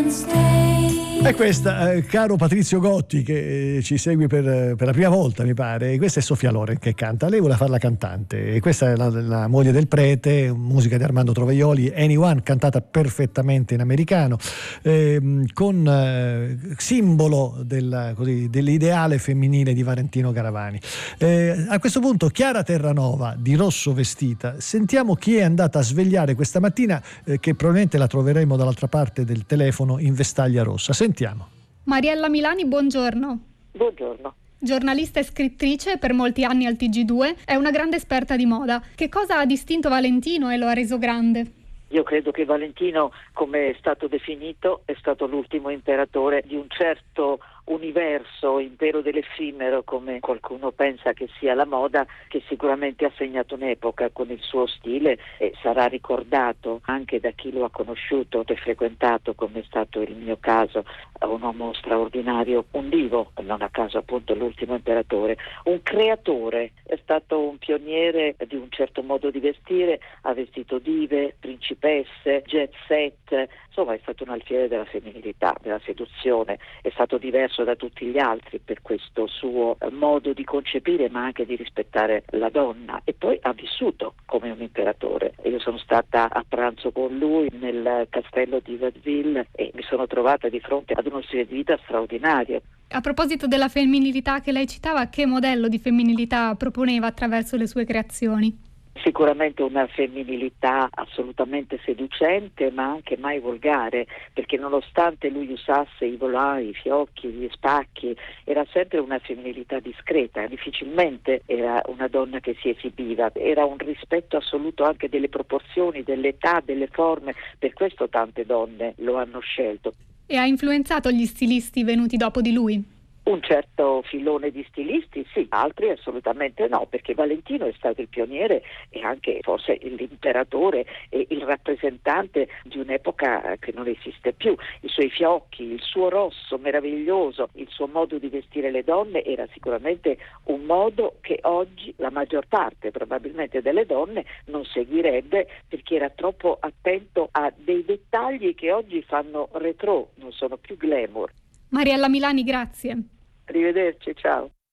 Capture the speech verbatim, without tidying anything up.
E questa, eh, caro Patrizio Gotti, che eh, ci segui per, per la prima volta, mi pare, questa è Sofia Loren che canta. Lei vuole farla cantante, e questa è la, la moglie del prete, musica di Armando Trovaioli, Anyone, cantata perfettamente in americano, eh, con eh, simbolo del, così, dell'ideale femminile di Valentino Garavani. Eh, a questo punto, Chiara Terranova, di rosso vestita, sentiamo chi è andata a svegliare questa mattina, eh, che probabilmente la troveremo dall'altra parte del telefono in vestaglia rossa. Sentiamo. Mariella Milani, buongiorno. Buongiorno. Giornalista e scrittrice per molti anni al T G due, è una grande esperta di moda. Che cosa ha distinto Valentino e lo ha reso grande? Io credo che Valentino, come è stato definito, è stato l'ultimo imperatore di un certo universo, impero dell'effimero, come qualcuno pensa che sia la moda, che sicuramente ha segnato un'epoca con il suo stile e sarà ricordato anche da chi lo ha conosciuto e frequentato, come è stato il mio caso, un uomo straordinario, un divo, non a caso appunto l'ultimo imperatore, un creatore, è stato un pioniere di un certo modo di vestire, ha vestito dive, principesse, jet set, insomma è stato un alfiere della femminilità, della seduzione, è stato diverso da tutti gli altri per questo suo modo di concepire ma anche di rispettare la donna, e poi ha vissuto come un imperatore. Io sono stata a pranzo con lui nel castello di Vaudeville e mi sono trovata di fronte ad uno stile di vita straordinario. A proposito della femminilità che lei citava, che modello di femminilità proponeva attraverso le sue creazioni? Sicuramente una femminilità assolutamente seducente, ma anche mai volgare, perché nonostante lui usasse i volai, i fiocchi, gli spacchi, era sempre una femminilità discreta, difficilmente era una donna che si esibiva, era un rispetto assoluto anche delle proporzioni, dell'età, delle forme, per questo tante donne lo hanno scelto. E ha influenzato gli stilisti venuti dopo di lui? Un certo filone di stilisti sì, altri assolutamente no, perché Valentino è stato il pioniere e anche forse l'imperatore e il rappresentante di un'epoca che non esiste più. I suoi fiocchi, il suo rosso meraviglioso, il suo modo di vestire le donne era sicuramente un modo che oggi la maggior parte probabilmente delle donne non seguirebbe, perché era troppo attento a dei dettagli che oggi fanno retro, non sono più glamour. Mariella Milani, grazie. Arrivederci, ciao.